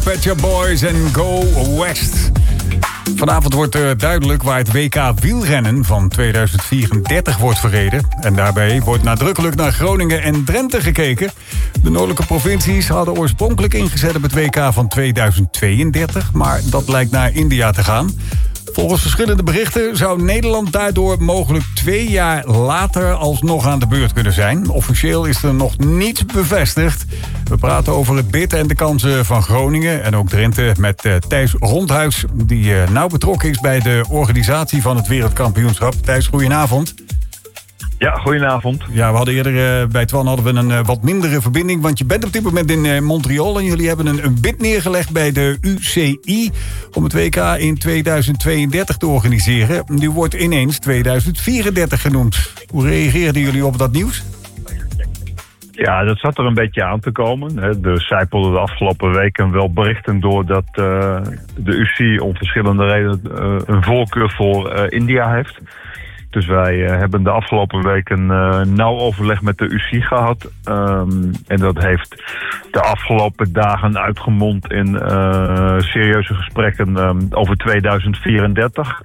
Pet Shop Boys en Go West. Vanavond wordt duidelijk waar het WK wielrennen van 2034 wordt verreden. En daarbij wordt nadrukkelijk naar Groningen en Drenthe gekeken. De noordelijke provincies hadden oorspronkelijk ingezet op het WK van 2032... maar dat lijkt naar India te gaan. Volgens verschillende berichten zou Nederland daardoor mogelijk 2 jaar later alsnog aan de beurt kunnen zijn. Officieel is er nog niets bevestigd. We praten over het bid en de kansen van Groningen en ook Drenthe met Thijs Rondhuis, die nauw betrokken is bij de organisatie van het wereldkampioenschap. Thijs, goedenavond. Ja, goedenavond. Ja, we hadden eerder bij Twan hadden we een wat mindere verbinding, want je bent op dit moment in Montreal en jullie hebben een bid neergelegd bij de UCI om het WK in 2032 te organiseren. Nu wordt ineens 2034 genoemd. Hoe reageerden jullie op dat nieuws? Ja, dat zat er een beetje aan te komen. Er zijpelden de afgelopen weken wel berichten door dat de UCI om verschillende redenen een voorkeur voor India heeft. Dus wij hebben de afgelopen weken nauw overleg met de UCI gehad. En dat heeft de afgelopen dagen uitgemond in serieuze gesprekken over 2034.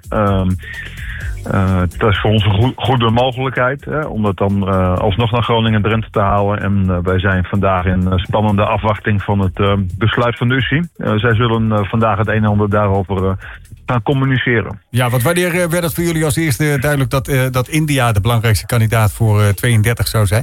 Dat is voor ons een goede mogelijkheid, om dat dan alsnog naar Groningen en Drenthe te halen. En wij zijn vandaag in spannende afwachting van het besluit van de UCI. Zij zullen vandaag het een en ander daarover gaan communiceren. Ja, want wanneer werd het voor jullie als eerste duidelijk dat India de belangrijkste kandidaat voor 32 zou zijn?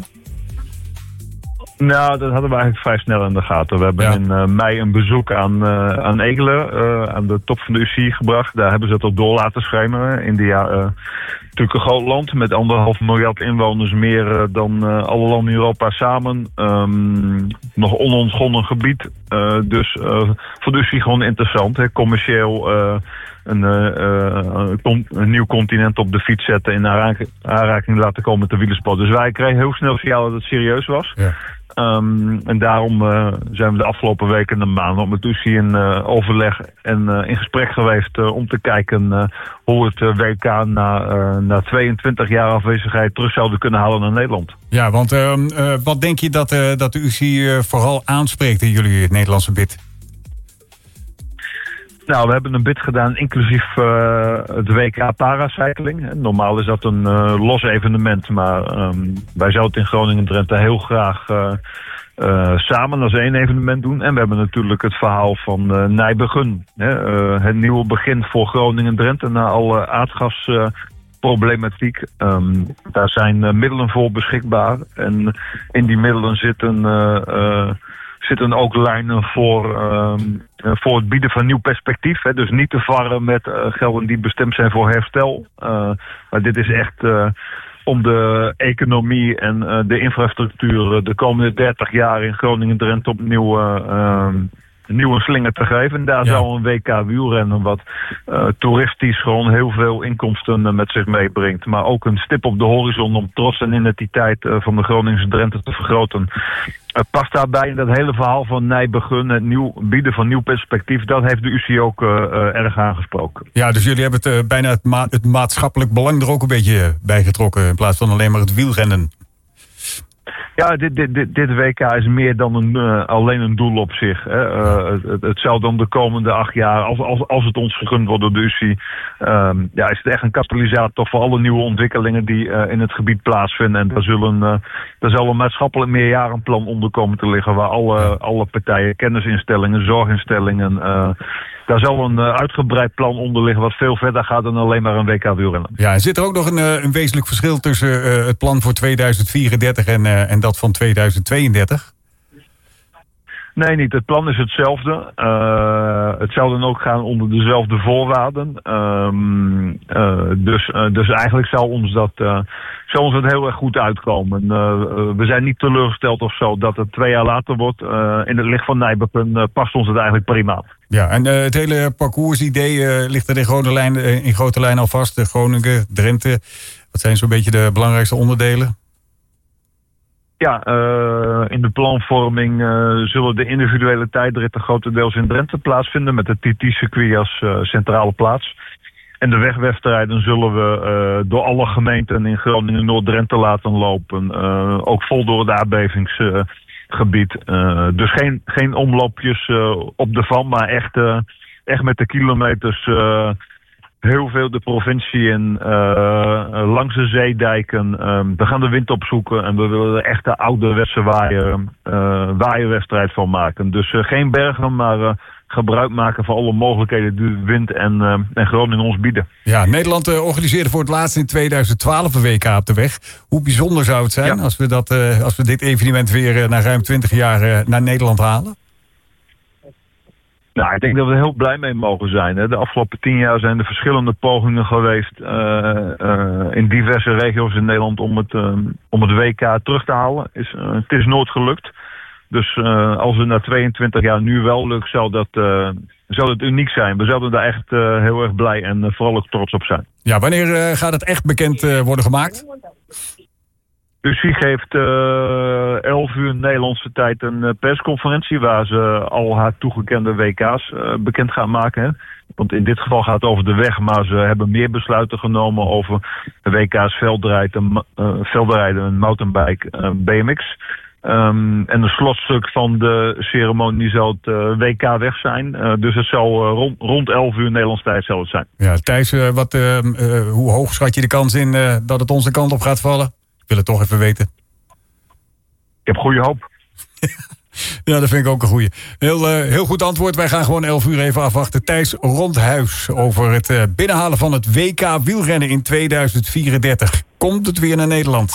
Nou, dat hadden we eigenlijk vrij snel in de gaten. We hebben in mei een bezoek aan Egelen, aan de top van de UCI gebracht. Daar hebben ze het op door laten schemeren. India, natuurlijk een groot land met 1,5 miljard inwoners, meer dan alle landen in Europa samen. Nog onontgonnen gebied. Dus voor de UCI gewoon interessant. Hè. Commercieel een nieuw continent op de fiets zetten, in aanraking laten komen met de wielersport. Dus wij kregen heel snel signaal dat het serieus was. Ja. En daarom zijn we de afgelopen weken en maanden met UCI in overleg en in gesprek geweest om te kijken hoe het WK na 22 jaar afwezigheid terug zouden kunnen halen naar Nederland. Ja, want wat denk je dat de UCI vooral aanspreekt in jullie Nederlandse bid? Nou, we hebben een bid gedaan inclusief het WK Paracycling. Normaal is dat een los evenement, maar wij zouden het in Groningen en Drenthe heel graag samen als één evenement doen. En we hebben natuurlijk het verhaal van Nijbegun. Het nieuwe begin voor Groningen en Drenthe na alle aardgasproblematiek. Daar zijn middelen voor beschikbaar. En in die middelen zitten ook lijnen voor het bieden van nieuw perspectief. Hè. Dus niet te varren met gelden die bestemd zijn voor herstel. Maar dit is echt om de economie en de infrastructuur de komende 30 jaar in Groningen en Drenthe opnieuw nieuwe slinger te geven. En daar zou een WK wielrennen wat toeristisch gewoon heel veel inkomsten met zich meebrengt. Maar ook een stip op de horizon om trots en identiteit van de Groningse Drenthe te vergroten. Past daarbij in dat hele verhaal van Nijbegun, het bieden van nieuw perspectief, dat heeft de UCI ook erg aangesproken. Ja, dus jullie hebben het bijna het maatschappelijk belang er ook een beetje bij getrokken, in plaats van alleen maar het wielrennen. Ja, dit WK is meer dan alleen een doel op zich. Hè. Het zou dan de komende 8 jaar, als het ons gegund wordt door de UCI, is het echt een katalysator voor alle nieuwe ontwikkelingen die in het gebied plaatsvinden. En daar zal een maatschappelijk meerjarenplan onder komen te liggen, waar alle partijen, kennisinstellingen, zorginstellingen, daar zal een uitgebreid plan onder liggen wat veel verder gaat dan alleen maar een WK wielrennen. Ja, en zit er ook nog een wezenlijk verschil tussen het plan voor 2034 en dat van 2032? Nee, niet. Het plan is hetzelfde. Het zou dan ook gaan onder dezelfde voorwaarden. Dus eigenlijk zou ons dat heel erg goed uitkomen. We zijn niet teleurgesteld of zo dat het 2 jaar later wordt. In het licht van Nijbegun past ons het eigenlijk prima. Ja, en het hele parcoursidee ligt er in grote lijnen al vast. Groningen, Drenthe. Wat zijn zo'n beetje de belangrijkste onderdelen? Ja, in de planvorming zullen de individuele tijdritten grotendeels in Drenthe plaatsvinden, met het TT-circuit als centrale plaats. En de wegwedstrijden zullen we door alle gemeenten in Groningen en Noord-Drenthe laten lopen. Ook vol door het gebied. Dus geen omloopjes op de Van, maar echt met de kilometers heel veel de provincie in, langs de zeedijken. We gaan de wind opzoeken en we willen er echt de ouderwetse waaierwedstrijd van maken. Dus geen bergen, maar gebruik maken van alle mogelijkheden die de wind en Groningen ons bieden. Ja, Nederland organiseerde voor het laatst in 2012 een WK op de weg. Hoe bijzonder zou het zijn als we dit evenement weer na ruim 20 jaar naar Nederland halen? Nou, ik denk dat we er heel blij mee mogen zijn. Hè. De afgelopen 10 jaar zijn er verschillende pogingen geweest in diverse regio's in Nederland om het WK terug te halen. Het is nooit gelukt. Dus als het na 22 jaar nu wel lukt, zou het uniek zijn. We zouden daar echt heel erg blij en vooral ook trots op zijn. Ja, wanneer gaat het echt bekend worden gemaakt? UCI geeft 11 uur Nederlandse tijd een persconferentie waar ze al haar toegekende WK's bekend gaan maken. Hè? Want in dit geval gaat het over de weg, maar ze hebben meer besluiten genomen over de WK's veldrijden en mountainbike, BMX. En een slotstuk van de ceremonie zal het WK weg zijn. Dus het zal rond 11 uur Nederlandse tijd zal het zijn. Ja, Thijs, hoe hoog schat je de kans in dat het onze kant op gaat vallen? Ik wil het toch even weten. Ik heb goede hoop. Ja, dat vind ik ook een goeie. Heel goed antwoord. Wij gaan gewoon 11 uur even afwachten. Thijs Rondhuis over het binnenhalen van het WK wielrennen in 2034. Komt het weer naar Nederland?